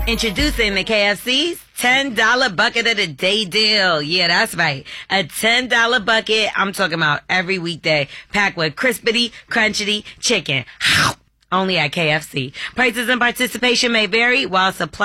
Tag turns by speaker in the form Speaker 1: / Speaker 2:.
Speaker 1: Introducing the KFC's $10 bucket of the day deal. Yeah, that's right. A $10 bucket. I'm talking about every weekday. Packed with crispity, crunchy chicken. Only at KFC. Prices and participation may vary while supply